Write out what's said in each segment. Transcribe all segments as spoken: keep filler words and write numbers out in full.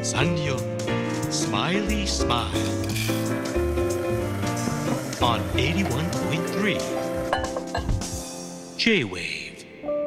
サンリオスマイリースマイル on エイティワンポイントスリー J-Wave。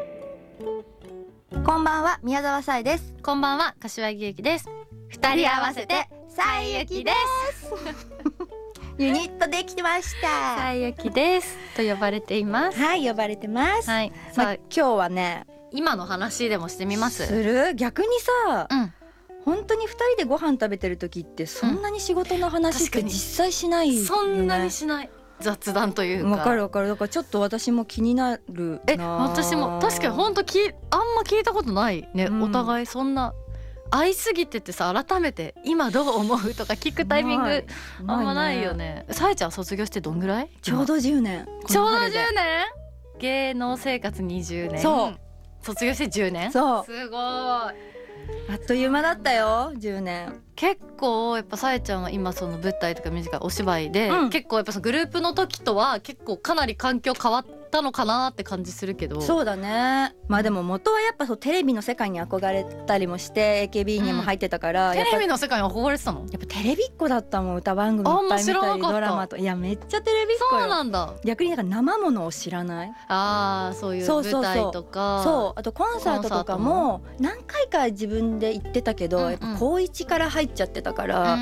こんばんは、宮沢さえです。 こんばんは、柏木由紀です。 二人合わせてさえゆきですユニットできてました。 さえゆきですと呼ばれています。 はい、呼ばれてます。 はい、 まあ、 さあ今日はね、 今の話でもしてみますする逆にさ、 うん、 本当に二人でご飯食べてる時ってそんなに仕事の話ってうん実際しないよね。 そんなにしない雑談というか。 わかるわかる。だからちょっと私も気になるな。 え、私も確かに本当きあんま聞いたことないね、うん、お互いそんな会いすぎててさ、改めて今どう思うとか聞くタイミングあんまないよね。さえちゃん卒業してどんぐらい？ ちょうどじゅうねん。 ちょうどじゅうねん？芸能生活にじゅうねん。そう。卒業してじゅうねん？そう。すごい。あっという間だったよ、じゅうねん。 結構やっぱさえちゃんは今その舞台とかミュージカルお芝居で、うん、結構やっぱそのグループの時とは結構かなり環境変わったのかなって感じするけど。 そうだね。まあでも元はやっぱそうテレビの世界に憧れたりもして エーケービー にも入ってたから、 うん、テレビの世界に憧れてたの？ やっぱテレビっ子だったもん。歌番組いっぱい見たりドラマと。いやめっちゃテレビっ子よ。 そうなんだ。 逆になんか生ものを知らない。 ああ、そういう舞台とか。 そうそうそう。そう、あとコンサートとかも何回か自分で行ってたけど、うんうん、やっぱ高一から入っちゃってたから、うん、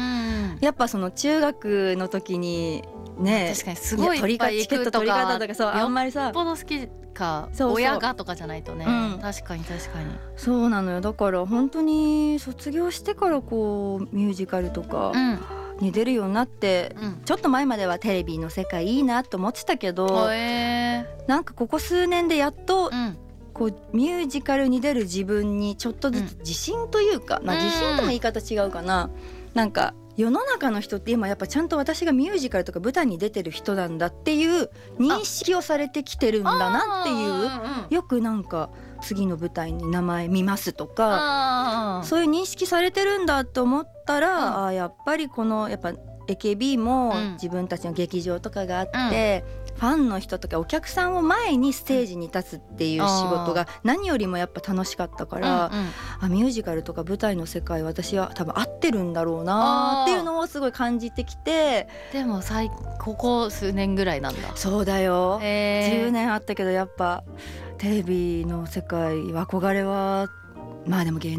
やっぱその中学の時にね、 確かにすごいいっぱい行くとか、 取り方とかそうあんまりさ、 よっぽど好きかそうそう親がとかじゃないとね、うん、確かに確かにそうなのよ。だから本当に卒業してからこうミュージカルとかに出るようになって、うん、ちょっと前まではテレビの世界いいなと思ってたけど、 へー、 なんかここ数年でやっと、うん、こうミュージカルに出る自分にちょっとずつ自信というか、うん、まあ、自信とも言い方違うかな、なんか世の中の人って今やっぱちゃんと私がミュージカルとか舞台に出てる人なんだっていう認識をされてきてるんだなっていう、よくなんか次の舞台に名前見ますとかそういう認識されてるんだと思ったら、うん、あやっぱりこのやっぱ エーケービー も自分たちの劇場とかがあって、うん、ファンの人とかお客さんを前にステージに立つっていう仕事が何よりもやっぱ楽しかったから、うんうん、あミュージカルとか舞台の世界私は多分合ってるんだろうなっていうのをすごい感じてきて。 でも最ここ数年ぐらいなんだ。 そうだよ、じゅうねんあったけどやっぱテレビの世界憧れはまあでも芸能